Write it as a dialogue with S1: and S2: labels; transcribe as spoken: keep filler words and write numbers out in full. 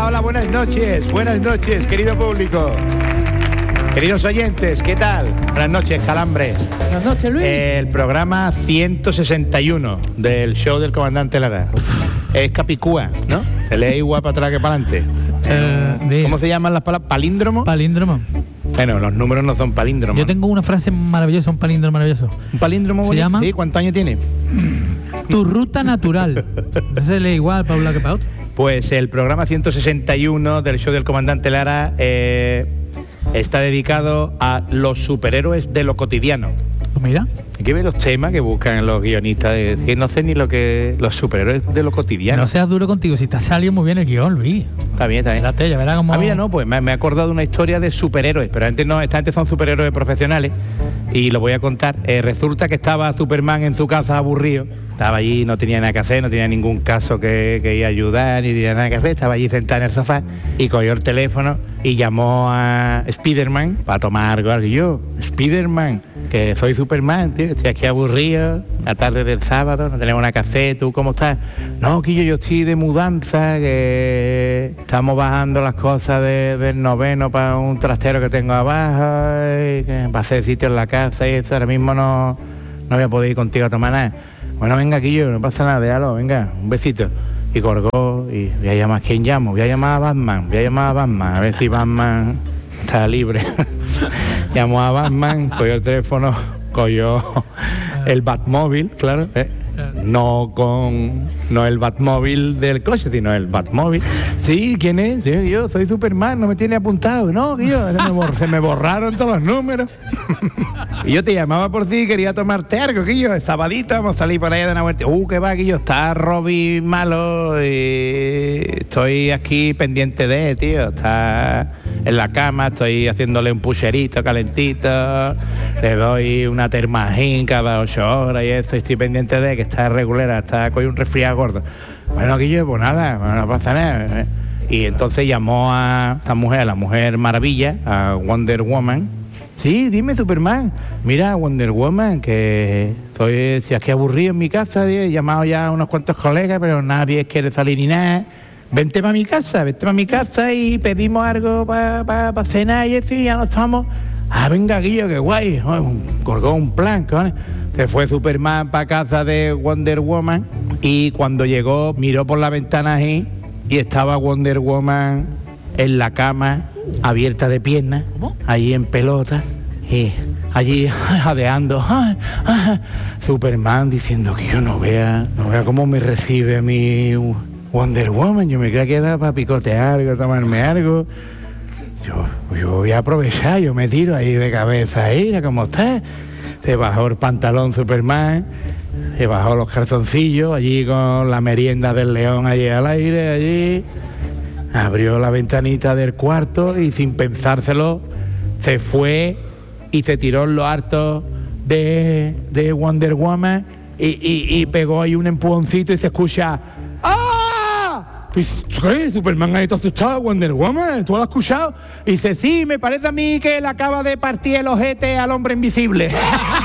S1: Hola, hola, buenas noches, buenas noches, querido público. Queridos oyentes, ¿qué tal? Buenas noches, calambres.
S2: Buenas noches, Luis.
S1: El programa ciento sesenta y uno del show del comandante Lara. Es Capicúa, ¿no? Se lee igual para atrás que para adelante. Eh, ¿Cómo se llaman las palabras? ¿Palíndromo?
S2: Palíndromo.
S1: Bueno, los números no son palíndromos.
S2: Yo tengo una frase maravillosa, un palíndromo maravilloso.
S1: ¿Un palíndromo?
S2: ¿Se
S1: bonito?
S2: llama?
S1: Sí, ¿cuántos años tiene?
S2: Tu ruta natural. Se lee igual para un lado que para otro.
S1: Pues el programa ciento sesenta y uno del show del comandante Lara eh, está dedicado a los superhéroes de lo cotidiano.
S2: Pues mira.
S1: Hay que ver los temas que buscan los guionistas, de, que no sé ni lo que... Los superhéroes de lo cotidiano.
S2: No seas duro contigo, si te ha salido muy bien el guión, Luis.
S1: Está bien, está bien.
S2: Espérate, ya verás cómo...
S1: Ah, mira, no, pues me, me he acordado de una historia de superhéroes, pero antes no, esta gente son superhéroes profesionales y lo voy a contar. Eh, resulta que estaba Superman en su casa aburrido, estaba allí, no tenía nada que hacer, no tenía ningún caso que, que ir a ayudar, ni tenía nada que hacer, estaba allí sentado en el sofá y cogió el teléfono y llamó a Spiderman para tomar algo. Y yo, Spiderman, que soy Superman, tío, estoy aquí aburrido, la tarde del sábado, no tenemos nada que hacer, ¿tú cómo estás? No, que yo, yo estoy de mudanza, que estamos bajando las cosas de, del noveno para un trastero que tengo abajo, y que va a hacer sitio en la casa y eso, ahora mismo no, no voy a poder ir contigo a tomar nada. Bueno, venga, aquí yo, no pasa nada, déjalo, venga, un besito. Y colgó y voy a llamar, ¿quién llamo? Voy a llamar a Batman, voy a llamar a Batman, a ver si Batman está libre. Llamó a Batman, cogió el teléfono, cogió el Batmóvil, claro, ¿eh? No con no el Batmóvil del coche, sino el Batmóvil. Sí, ¿quién es? Sí, yo soy Superman, no me tiene apuntado. No, tío, se me, borr- se me borraron todos los números. Y yo te llamaba por ti, quería tomarte algo, que yo, sabadito, vamos a salir por ahí de una vuelta. Uh, que va, que yo, está Robin malo y estoy aquí pendiente de, tío, está en la cama, estoy haciéndole un pucherito calentito, le doy una termajín cada ocho horas y eso, estoy pendiente de que está regulera, está con un resfriado gordo. Bueno, aquí yo, pues nada, no pasa nada. Y entonces llamó a esta mujer, a la Mujer Maravilla, a Wonder Woman. Sí, dime, Superman. Mira, Wonder Woman, que estoy, si es que aburrido en mi casa, he llamado ya a unos cuantos colegas, pero nadie quiere salir ni nada. Vente para mi casa, vente para mi casa y pedimos algo para pa, pa cenar y eso y ya nos estamos. Ah, venga, Guillo, qué guay. Oh, colgó un plan, ¿vale? Se fue Superman para casa de Wonder Woman y cuando llegó miró por la ventana ahí y estaba Wonder Woman en la cama, abierta de piernas, allí en pelota y allí jadeando. Ah, ah, Superman diciendo que yo no vea, no vea cómo me recibe a mi Wonder Woman. Yo me creía que era para picotear algo, tomarme algo. Yo, yo voy a aprovechar, yo me tiro ahí de cabeza ahí, ¿cómo está? Se bajó el pantalón Superman, se bajó los calzoncillos, allí con la merienda del león allí al aire, allí. Abrió la ventanita del cuarto y sin pensárselo se fue y se tiró en lo harto de, de Wonder Woman y, y, y pegó ahí un empujoncito y se escucha ¡ah! ¿Qué? Superman ahí todo asustado, Wonder Woman, ¿tú lo has escuchado? Y dice, sí, me parece a mí que él acaba de partir el ojete al hombre invisible.